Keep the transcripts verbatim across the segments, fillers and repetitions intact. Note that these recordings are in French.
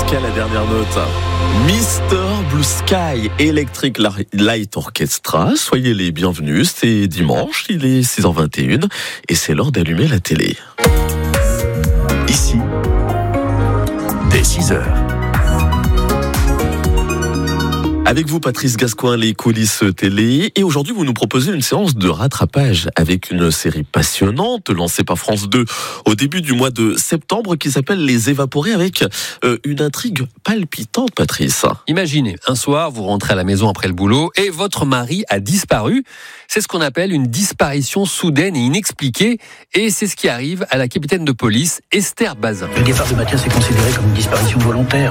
Jusqu'à la dernière note. Mister Blue Sky Electric Light Orchestra. Soyez les bienvenus. C'est dimanche, il est six heures vingt et une et c'est l'heure d'allumer la télé. Ici, dès six heures. Avec vous, Patrice Gascoin, les coulisses télé. Et aujourd'hui, vous nous proposez une séance de rattrapage avec une série passionnante lancée par France deux au début du mois de septembre qui s'appelle Les Évaporés avec euh, une intrigue palpitante, Patrice. Imaginez, un soir, vous rentrez à la maison après le boulot et votre mari a disparu. C'est ce qu'on appelle une disparition soudaine et inexpliquée. Et c'est ce qui arrive à la capitaine de police, Esther Bazin. Le départ de Mathias est considéré comme une disparition volontaire.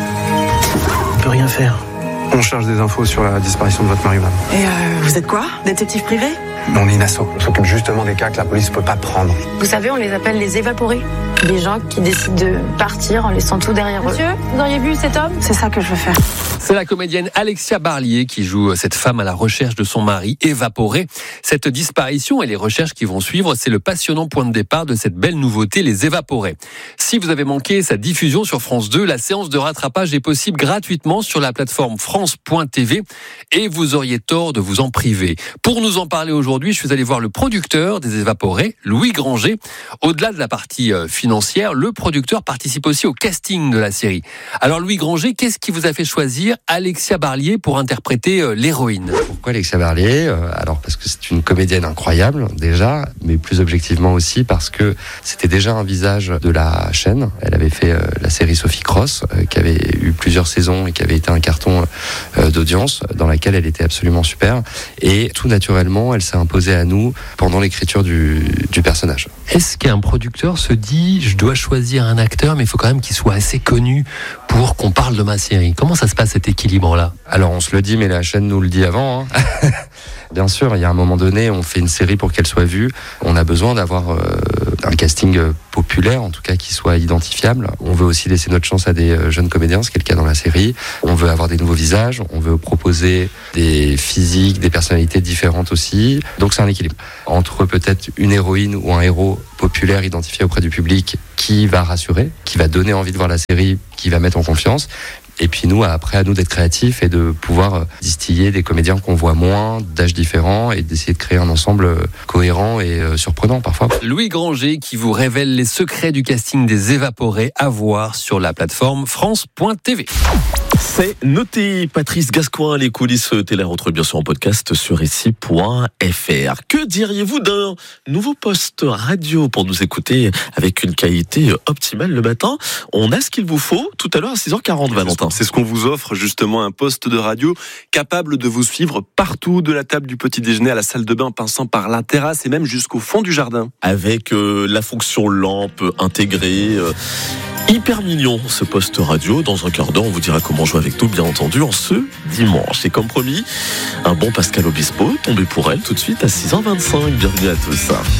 On ne peut rien faire. On cherche des infos sur la disparition de votre mari, madame. Et euh, vous êtes quoi? Détective privé? On est une asso. On s'occupe justement des cas que la police ne peut pas prendre. Vous savez, on les appelle les évaporés. Des gens qui décident de partir en laissant tout derrière eux. Monsieur, vous auriez vu cet homme? C'est ça que je veux faire. C'est la comédienne Alexia Barlier qui joue cette femme à la recherche de son mari évaporé. Cette disparition et les recherches qui vont suivre, c'est le passionnant point de départ de cette belle nouveauté, Les Évaporés. Si vous avez manqué sa diffusion sur France deux, la séance de rattrapage est possible gratuitement sur la plateforme france point t v et vous auriez tort de vous en priver. Pour nous en parler aujourd'hui, je suis allé voir le producteur des Évaporés, Louis Granger. Au-delà de la partie financière, le producteur participe aussi au casting de la série. Alors Louis Granger, qu'est-ce qui vous a fait choisir Alexia Barlier pour interpréter euh, l'héroïne? Pourquoi Alexia Barlier? Alors parce que c'est une comédienne incroyable déjà, mais plus objectivement aussi parce que c'était déjà un visage de la chaîne. Elle avait fait euh, la série Sophie Cross, euh, qui avait eu plusieurs saisons et qui avait été un carton euh, d'audience, dans laquelle elle était absolument super. Et tout naturellement, elle s'est imposée à nous pendant l'écriture du, du personnage. Est-ce qu'un producteur se dit, je dois choisir un acteur, mais il faut quand même qu'il soit assez connu pour qu'on parle de ma série? Comment ça se passe cet équilibre-là? Alors on se le dit, mais la chaîne nous le dit avant. Hein. Bien sûr, il y a un moment donné, on fait une série pour qu'elle soit vue. On a besoin d'avoir euh, un casting populaire, en tout cas qui soit identifiable. On veut aussi laisser notre chance à des jeunes comédiens, ce qui est le cas dans la série. On veut avoir des nouveaux visages, on veut proposer des physiques, des personnalités différentes aussi. Donc c'est un équilibre entre peut-être une héroïne ou un héros populaire identifié auprès du public qui va rassurer, qui va donner envie de voir la série, qui va mettre en confiance. Et puis nous, après, à nous d'être créatifs et de pouvoir distiller des comédiens qu'on voit moins, d'âges différents, et d'essayer de créer un ensemble cohérent et surprenant parfois. Louis Granger qui vous révèle les secrets du casting des Évaporés à voir sur la plateforme france point t v. C'est noté. Patrice Gascoin, les coulisses télé, retrouve bien sûr en podcast sur ici point f r. Que diriez-vous d'un nouveau poste radio pour nous écouter avec une qualité optimale le matin? On a ce qu'il vous faut tout à l'heure à six heures quarante, Valentin. C'est ce qu'on vous offre, justement, un poste de radio capable de vous suivre partout, de la table du petit déjeuner à la salle de bain, passant par la terrasse et même jusqu'au fond du jardin. Avec euh, la fonction lampe intégrée. Euh, hyper mignon ce poste radio. Dans un quart d'heure, on vous dira comment jouer avec nous, bien entendu, en ce dimanche. Et comme promis, un bon Pascal Obispo tombé pour elle tout de suite à six heures vingt-cinq. Bienvenue à tous.